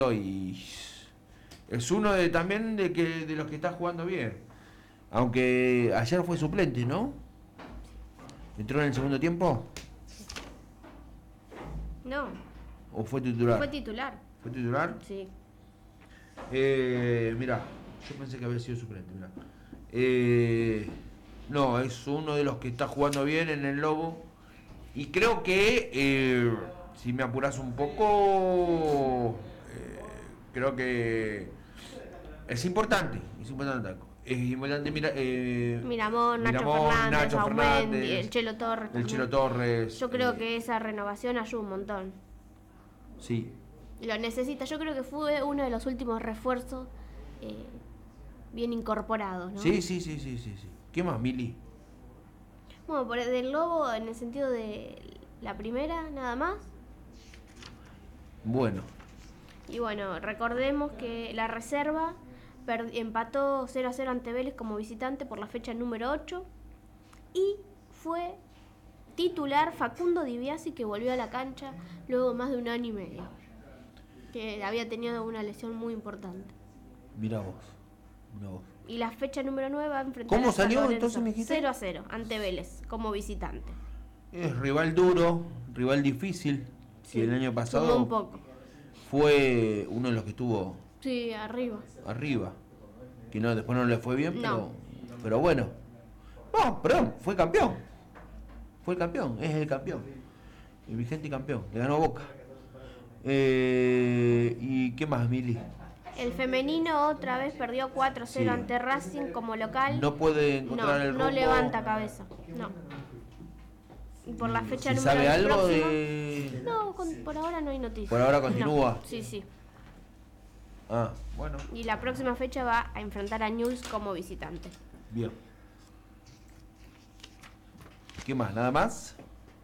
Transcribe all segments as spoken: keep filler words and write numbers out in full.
y es uno de también de que de los que está jugando bien. Aunque ayer fue suplente, ¿no? ¿Entró en el segundo tiempo? No. ¿O fue titular? Fue titular. ¿Fue titular? Sí. Eh, mirá, yo pensé que había sido suplente, mirá. Eh, no, es uno de los que está jugando bien en el Lobo. Y creo que, eh, si me apuras un poco, eh, creo que es importante, es importante. Es importante mira, eh, Miramón, Nacho Miramón, Fernández, Nacho Aumendi, Fernández, el Chelo Torres. el también. Chelo Torres. Yo creo eh, que esa renovación ayuda un montón. Sí. Lo necesita. Yo creo que fue uno de los últimos refuerzos eh, bien incorporados, ¿no? Sí, sí, sí, sí, sí, sí. ¿Qué más, Mili? Bueno, por el del Lobo, en el sentido de la primera, nada más. Bueno. Y bueno, recordemos que la reserva per- empató cero a cero ante Vélez como visitante por la fecha número ocho. Y fue titular Facundo Di Biasi, que volvió a la cancha luego más de un año y medio. Que había tenido una lesión muy importante. Mirá vos. Mirá vos. Y la fecha número nueve va a enfrentar ¿Cómo a San salió, Lorenzo. entonces, me dijiste? cero a cero ante Vélez como visitante. Es rival duro, rival difícil. Sí, Que el año sumó pasado un poco. fue uno de los que estuvo Sí, arriba. arriba. Que no, después no le fue bien, pero, No. pero bueno. No, perdón, fue campeón. Fue el campeón, es el campeón. El vigente campeón, le ganó Boca. Eh, ¿Y qué más, Mili? El femenino otra vez perdió cuatro a cero Sí. ante Racing como local. No puede encontrar no, el no rumbo. levanta cabeza. No. Y por la fecha ¿Se número sabe algo próxima- de...? No, con- por ahora no hay noticias. ¿Por ahora continúa? No. Sí, sí. Ah, bueno, Y la próxima fecha va a enfrentar a Newell's como visitante. bien. ¿Qué más? ¿Nada más?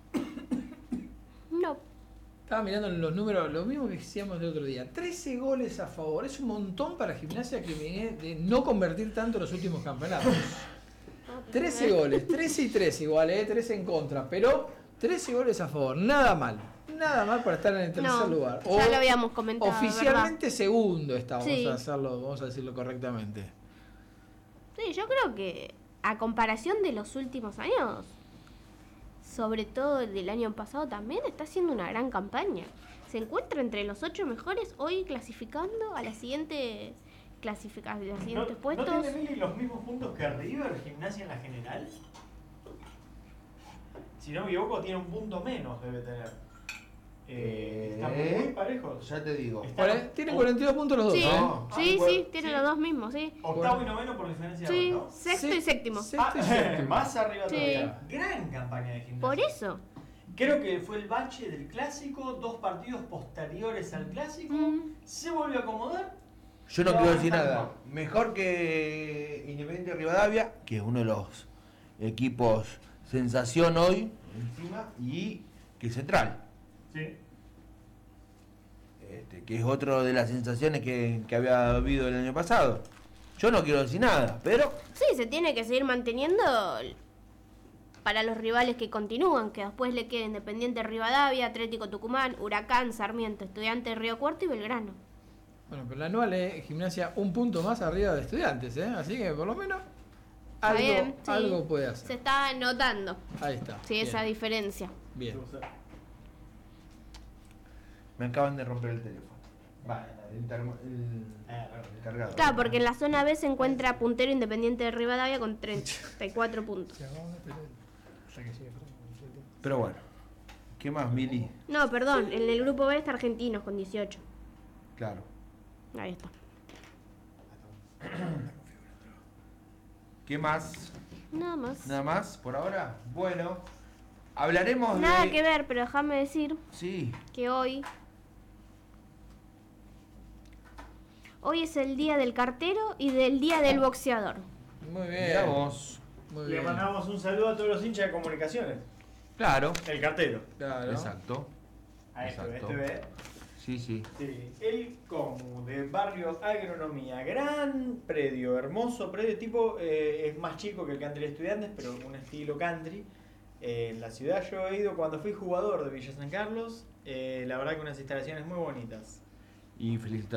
No. Estaba mirando los números, lo mismo que decíamos el otro día. trece goles a favor, es un montón para Gimnasia que viene de no convertir tanto en los últimos campeonatos. trece goles, trece y tres igual, eh, tres en contra, pero trece goles a favor, nada mal. Nada mal para estar en el tercer No, lugar. ya lo habíamos comentado, Oficialmente segundo está, vamos Sí. a hacerlo, vamos a decirlo correctamente. Sí, yo creo que a comparación de los últimos años, sobre todo el del año pasado, también está haciendo una gran campaña. Se encuentra entre los ocho mejores hoy clasificando a la siguiente clasificación, a los ¿No, siguientes ¿No puestos. tiene Mili los mismos puntos que River Gimnasia en la general? Si no me equivoco, tiene un punto menos, debe tener. Eh, están Eh, muy parejos. Ya te digo. Está- Cuare- Tienen cuarenta y dos puntos los dos, Sí, ¿eh? No. sí, Ah, sí, bueno, tienen sí. los dos mismos, sí. Octavo y noveno por diferencia de Sí, dos, ¿no? sexto Sí, y séptimo. sí. Ah, Sexto y séptimo. más arriba Sí. todavía. Gran campaña de Gimnasia. Por eso. Creo que fue el bache del clásico, dos partidos posteriores al clásico, Mm. se volvió a acomodar. Yo no No, quiero decir está nada. mal. Mejor que Independiente Rivadavia, que es uno de los equipos sensación hoy, encima, y que Central, Sí. este, que es otro de las sensaciones que, que había habido el año pasado. Yo no quiero decir nada, pero Sí, se tiene que seguir manteniendo para los rivales que continúan, que después le queda Independiente Rivadavia, Atlético Tucumán, Huracán, Sarmiento, Estudiantes de Río Cuarto y Belgrano. Bueno, pero la anual es Gimnasia un punto más arriba de Estudiantes, ¿eh? Así que por lo menos Está algo, bien, sí. algo puede Se hacer. está notando, Ahí está. sí, Bien. esa diferencia. Bien. me acaban de romper el teléfono. Va, el, termo- el- Ah, el cargador. Claro, porque en la zona B se encuentra puntero Independiente de Rivadavia con treinta y cuatro puntos. Pero bueno, ¿qué más, Mili? No, perdón, en el grupo B está Argentinos con dieciocho. Claro. Ahí está. ¿Qué más? Nada más. ¿Nada más por ahora? Bueno, hablaremos Nada de... que ver, pero déjame decir Sí, que hoy... Hoy es el día del cartero y del día del boxeador. Muy mirá bien. vos. Muy Le bien. mandamos un saludo a todos los hinchas de comunicaciones. Claro. El cartero. Claro. Exacto. A este, Exacto. este ve. Sí, sí. Sí, el Comu de Barrio Agronomía, gran predio, hermoso predio, tipo eh, es más chico que el Country de Estudiantes, pero un estilo country. Eh, en la ciudad yo he ido cuando fui jugador de Villa San Carlos, eh, la verdad que unas instalaciones muy bonitas. y felicitar